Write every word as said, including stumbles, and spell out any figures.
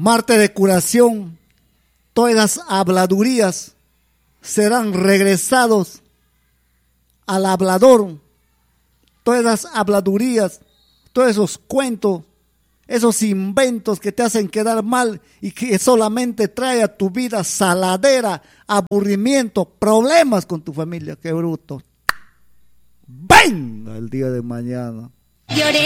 martes de curación, todas las habladurías serán regresados al hablador. Todas las habladurías, todos esos cuentos, esos inventos que te hacen quedar mal y que solamente trae a tu vida saladera, aburrimiento, problemas con tu familia. ¡Qué bruto! ¡Venga el día de mañana! Lloré.